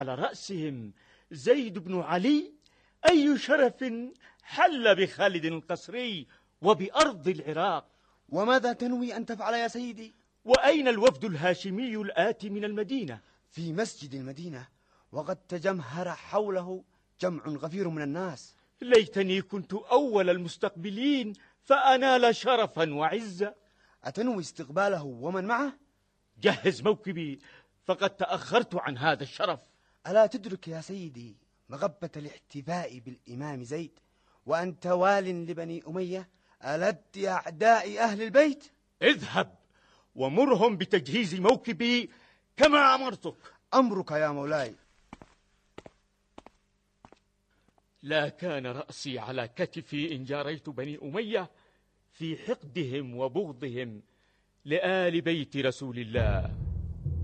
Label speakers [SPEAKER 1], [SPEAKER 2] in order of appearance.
[SPEAKER 1] على رأسهم زيد بن علي، أي شرف حل بخالد القصري وبأرض العراق.
[SPEAKER 2] وماذا تنوي أن تفعل يا سيدي؟
[SPEAKER 1] وأين الوفد الهاشمي الآتي من المدينة؟
[SPEAKER 2] في مسجد المدينة، وقد تجمهر حوله جمع غفير من الناس.
[SPEAKER 1] ليتني كنت أول المستقبلين فأنال شرفا وعزة.
[SPEAKER 2] أتنوي استقباله ومن معه؟
[SPEAKER 1] جهز موكبي، فقد تأخرت عن هذا الشرف.
[SPEAKER 2] ألا تدرك يا سيدي مغبة الاحتفاء بالإمام زيد وأنت وال لبني أمية ألد أعداء أهل البيت؟
[SPEAKER 1] اذهب ومرهم بتجهيز موكبي كما أمرتك.
[SPEAKER 2] أمرك يا مولاي.
[SPEAKER 1] لا كان رأسي على كتفي إن جاريت بني أمية في حقدهم وبغضهم لآل بيت رسول الله.